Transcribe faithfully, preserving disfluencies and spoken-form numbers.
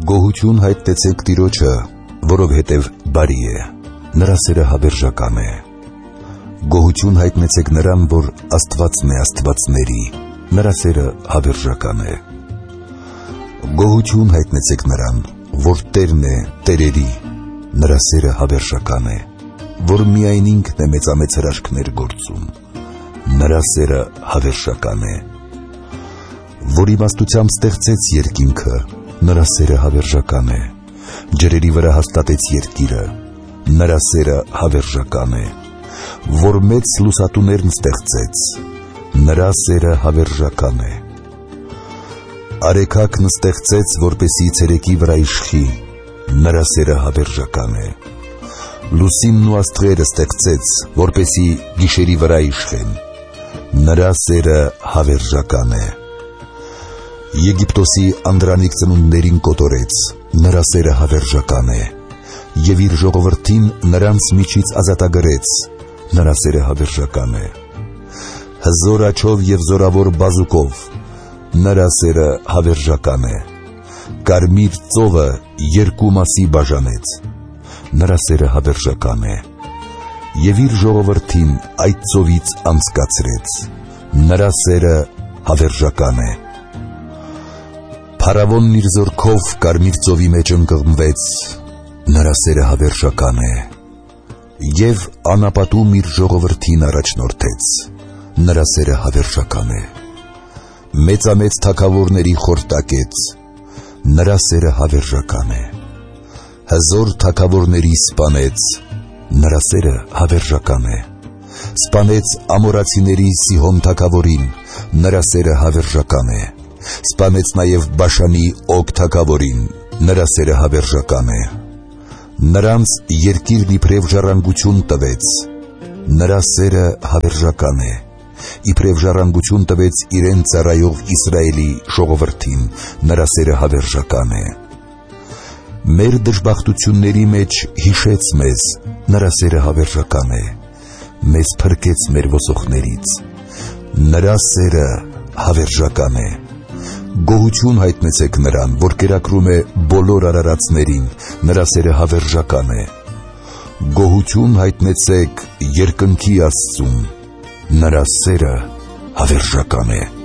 Գոհություն հայտնեցեք Տիրոջը, որովհետև բարի է, նրա սերը հավերժական է։ Գոհություն հայտնեցեք նրան, որ Աստվածն է աստվածների, նրա սերը հավերժական է։ Գոհություն հայտնեցեք նրան, որ Տերն է տերերի, նրա սերը հավերժական է, որ միայն ինքն է մեծամեծ հրաշքներ գործում, նրա սերը հավերժական է։ Որ իմաստությամբ ստեղծեց երկինքը, նրա սերը հավերժական է, ջրերի վրա հաստատեց երկիրը, նրա սերը հավերժական է, որ մեծ լուսատուներն ստեղծեց, նրա սերը հավերժական է։ Արեքակն ստեղծեց, որպեսի ցերեկի վրա իշխի, նրա սերը հավերժական է։ Լուսինն ու աստղերը ստեղծեց, որպեսի գիշերի վրա իշխեն, նրա սերը հավերժական է։ Եգիպտոսի անդրանիկ ծնունդներին կոտորեց, նրա սերը հավերժական է, և իր ժողովրդին նրանց միջից ազատագրեց, նրա սերը հավերժական է։ Հզոր աջով և զորավոր բազուկով, նրա սերը հավերժական է։ Կարմիր ծովը երկու մասի բաժանեց, նրա սերը հավերժական է, և իր ժողովրդին այդ ծովից անցկացրեց, նրա սերը հավերժական է։ Փարավոնն իր զորքով կարմիր ծովի մեջ ընկղմվեց, նրա սերը հավերժական է, և անապատում իր ժողովրդին առաջնորդեց, նրա սերը հավերժական է։ Մեծամեծ թագավորների խորտակեց, նրա սերը հավերժական է։ Հզոր թագավորների սպանեց, նրա սերը հավերժական է։ Սպանեց ամորացիների Սիհոն թագավորին, նրա սերը հավերժական է։ Սպանեց նաև Բաշանի Օգ թագավորին, նրա սերը հավերժական է։ Նրանց երկիրն իբրև ժառանգություն տվեց, նրա սերը հավերժական է։ Իբրև ժառանգություն տվեց իրեն ծառայող Իսրայելի ժողովրդին, նրա սերը հավերժական է։ Մեր դժբախտությունների մեջ հիշեց մեզ, նրա սերը հավերժական է։ Մեզ փրկեց մեր ոսոխներից, նրա սերը հավերժական է։ Գոհություն հայտնեցեք նրան, որ կերակրում է բոլոր արարածներին, նրա սերը հավերժական է։ Գոհություն հայտնեցեք երկնքի Աստծուն, նրա սերը հավերժական է։